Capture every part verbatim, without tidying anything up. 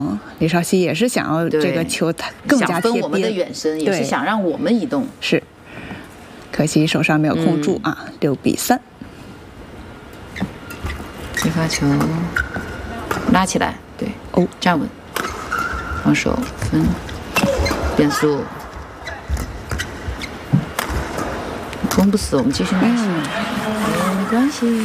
嗯，李少熙也是想要这个球它更加贴边， 想分我们的远身，也是想让我们移动。 是，可惜手上没有控住啊，嗯、六比三。 接发球，拉起来，对， 哦， 站稳，防守分，变速，攻不死，我们继续拿下，嗯、没关系。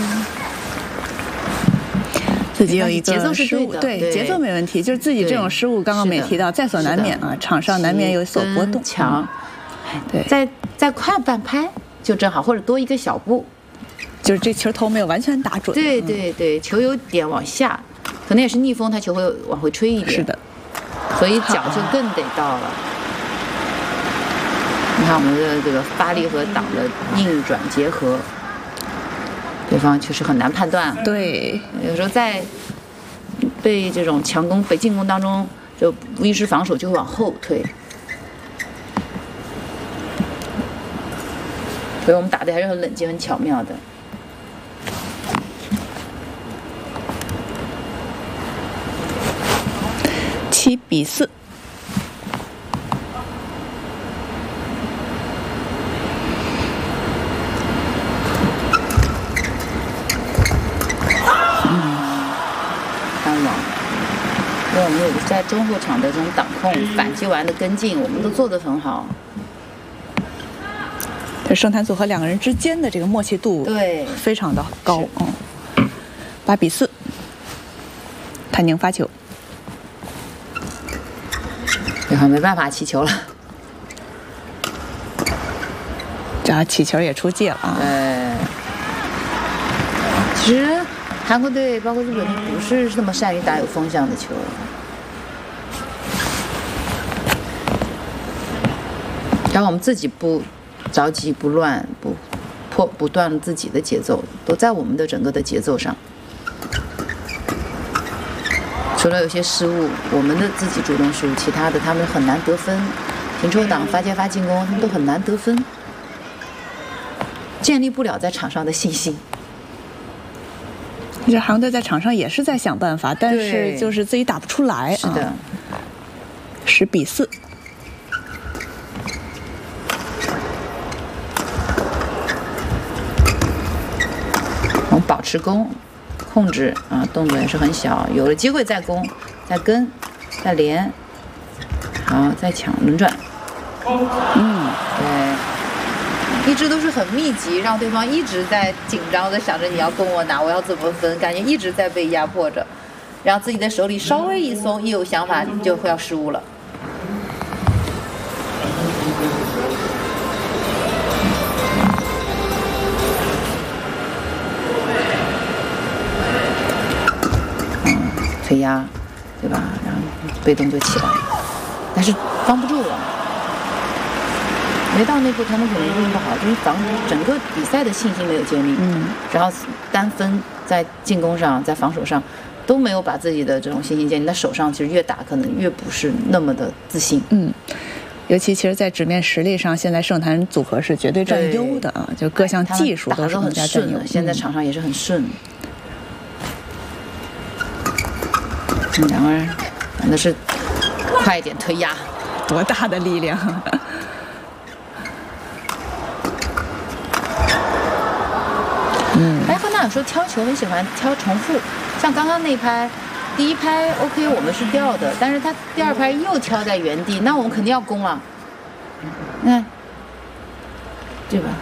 自己有一个节奏是失误， 对对，节奏没问题，就是自己这种失误，刚刚没提到，在所难免啊，场上难免有所波动。 强， 对， 再再快半拍就正好，或者多一个小步， 就是这球头没有完全打准。 对对对，球有点往下，可能也是逆风，它球会往回吹一点。 是的， 所以脚就更得到了。你看我们的这个发力和挡的硬转结合。对方确实很难判断， 对， 有时候在被这种强攻、被进攻当中，就无意识防守就会往后退，所以我们打的还是很冷静、很巧妙的。 七比四。 因为我们有在中后场的这种挡控、反击完的跟进，我们都做得很好。 这圣坛组合两个人之间的这个默契度， 对， 非常的高。嗯，八比四，谭宁发球， 对方没办法起球了。 这起球也出界了啊。 呃，其实韩国队包括日本队不是那么善于打有风向的球。然后我们自己不着急、不乱、不破、不断自己的节奏，都在我们的整个的节奏上。除了有些失误，我们的自己主动失误，其他的他们很难得分。停抽挡、发接发进攻，他们都很难得分，建立不了在场上的信心。 这韩国队在场上也是在想办法，但是就是自己打不出来。 是的， 十比四。 我们保持攻，控制啊，动作也是很小，有了机会再攻，再跟，再连，好，再抢轮转。嗯，对，一直都是很密集，让对方一直在紧张的想着你要跟我拿，我要怎么分，感觉一直在被压迫着，然后自己的手里稍微一松，一有想法就会要失误了。推压，对吧？然后被动就起来，但是防不住了。没到那步，他们可能运气不好，就是防整个比赛的信心没有建立。嗯。然后单分在进攻上，在防守上都没有把自己的这种信心建立。那手上其实越打，可能越不是那么的自信。 嗯。尤其其实，在纸面实力上，现在圣坛组合是绝对占优的啊，就各项技术都是更加占优。 现在场上也是很顺。嗯，两个人玩的是快一点推压， 多大的力量！嗯， 哎，芬娜有时候挑球很喜欢挑重复，像刚刚那一拍，第一拍 OK 我们是掉的，但是他第二拍又挑在原地，那我们肯定要攻了。嗯，对吧？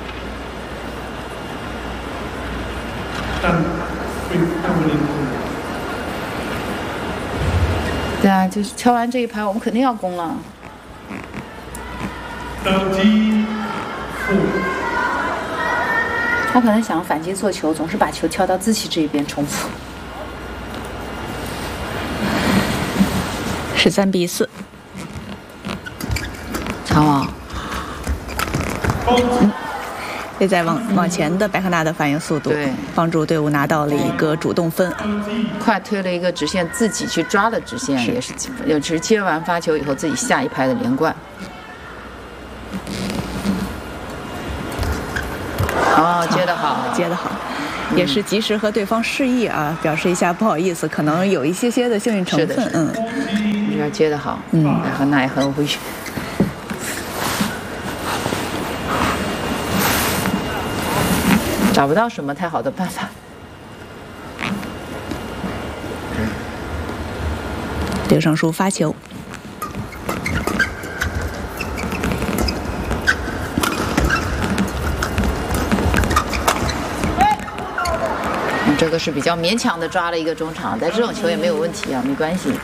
对啊，就是敲完这一拍，我们肯定要攻了。他可能想反击做球，总是把球敲到自己这一边重复。 十三比四， 长网。 嗯，现在往往前的白克纳的反应速度， 对， 帮助队伍拿到了一个主动分。 快推了一个直线，自己去抓了直线，也是有直接完发球以后自己下一拍的连贯。哦，接得好， 接得好。 也是及时和对方示意啊，表示一下不好意思，可能有一些些的幸运成分。嗯， 这边接的好， 嗯， 然后那也很危险。找不到什么太好的办法。 刘尚书发球， 嗯，这个是比较勉强的抓了一个中场，但这种球也没有问题啊，没关系。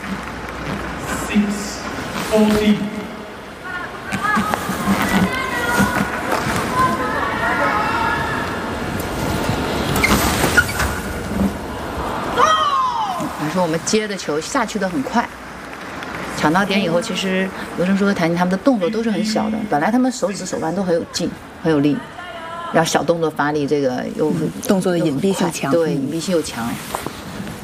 你说我们接的球下去的很快，抢到点以后，其实刘胜书和谭晶他们的动作都是很小的，本来他们手指手腕都很有劲，很有力，要小动作发力，这个又、 嗯、动作的隐蔽性强， 对，隐蔽性又强。